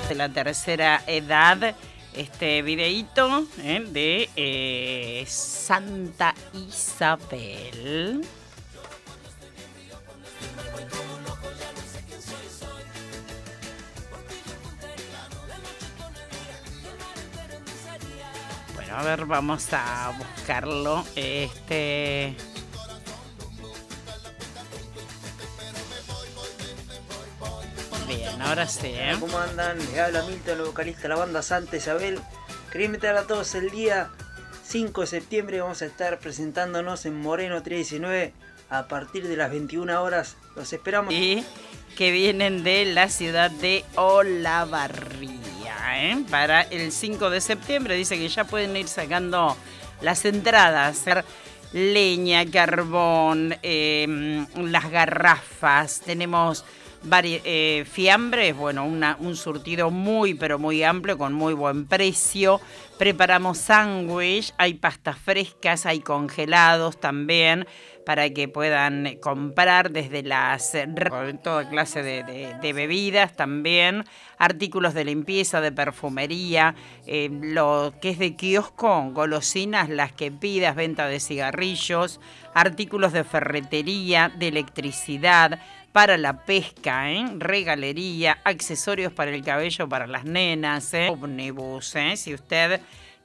de la tercera edad. Este videíto de Santa Isabel. Bueno, a ver, vamos a buscarlo. Bien, ahora sí, ¿Cómo andan? Les habla Milton, el vocalista de la banda Santa Isabel. Quería invitar a todos el día 5 de septiembre. Vamos a estar presentándonos en Moreno 319 a partir de las 21 horas. Los esperamos. Y que vienen de la ciudad de Olavarría, para el 5 de septiembre. Dice que ya pueden ir sacando las entradas. Leña, carbón, las garrafas. Tenemos fiambres, bueno, un surtido muy pero muy amplio con muy buen precio. Preparamos sándwich, hay pastas frescas, hay congelados también para que puedan comprar desde toda clase de bebidas también, artículos de limpieza, de perfumería, lo que es de kiosco, golosinas, las que pidas, venta de cigarrillos, artículos de ferretería, de electricidad, para la pesca, regalería, accesorios para el cabello para las nenas, ómnibus, si usted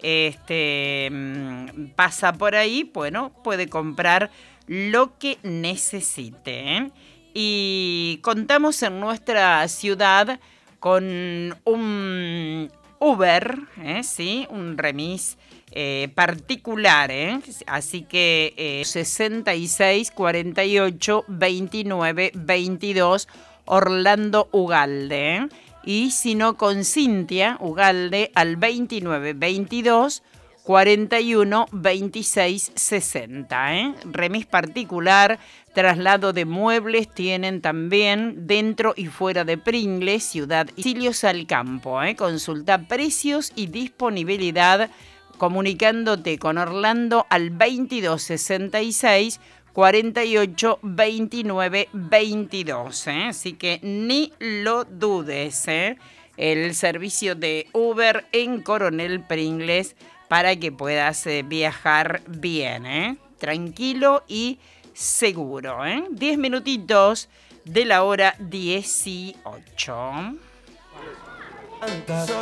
pasa por ahí, bueno, puede comprar lo que necesite. Y contamos en nuestra ciudad con un Uber, ¿sí? Un remis particular, así que 66 48 29 22 Orlando Ugalde, y si no con Cintia Ugalde al 29 22 41 26 60, remis particular, traslado de muebles tienen también dentro y fuera de Pringles, ciudad y domicilios al campo, consulta precios y disponibilidad comunicándote con Orlando al 22 66 48 29 22, así que ni lo dudes, el servicio de Uber en Coronel Pringles para que puedas viajar bien, tranquilo y seguro. 10 minutitos de la hora 18.